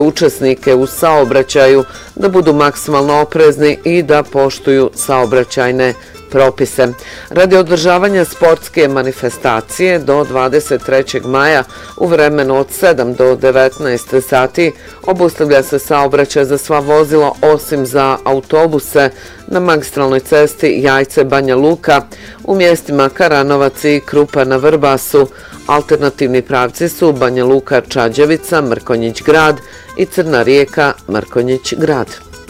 učesnike u saobraćaju da budu maksimalno oprezni i da poštuju saobraćajne propise. Radi održavanja sportske manifestacije do 23. maja u vremenu od 7 do 19 sati obustavlja se saobraćaj za sva vozila osim za autobuse na magistralnoj cesti Jajce-Banja Luka u mjestima Karanovac i Krupa na Vrbasu. Alternativni pravci su Banja Luka-Čađevica, Mrkonjić-Grad i Crna Rijeka, Mrkonjić-Grad.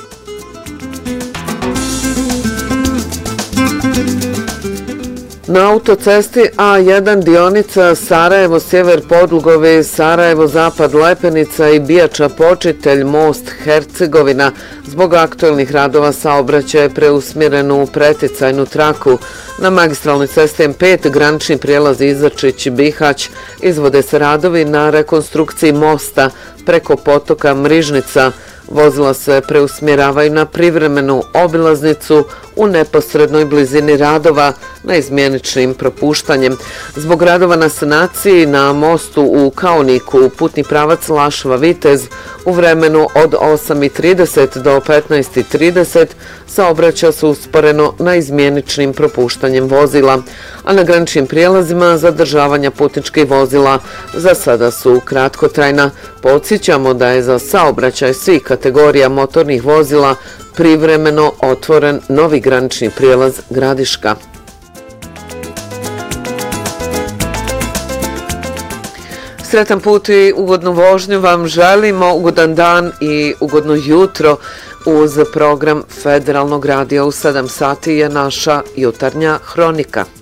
Na autocesti A1 dionica Sarajevo-Sjever Podlugovi, Sarajevo-Zapad Lepenica i Bijača-Počitelj most Hercegovina zbog aktuelnih radova saobraćaja je preusmjeren u preticajnu traku. Na magistralnoj cesti M5 granični prijelaz Izačić-Bihać izvode se radovi na rekonstrukciji mosta preko potoka Mrižnica. Vozila se preusmjeravaju na privremenu obilaznicu u neposrednoj blizini radova na izmjeničnim propuštanjem. Zbog radova na sanaciji na mostu u Kaoniku putni pravac Lašva-Vitez u vremenu od 8:30 do 15:30 saobraća se usporeno na izmjeničnim propuštanjem vozila, a na graničnim prijelazima zadržavanja putničkih vozila za sada su kratkotrajna. Podsjećamo da je za saobraćaj svih kategorija motornih vozila privremeno otvoren novi granični prijelaz Gradiška. Sretan put i ugodnu vožnju vam želimo, ugodan dan i ugodno jutro. Uz program Federalnog radija u 7 sati je naša jutarnja hronika.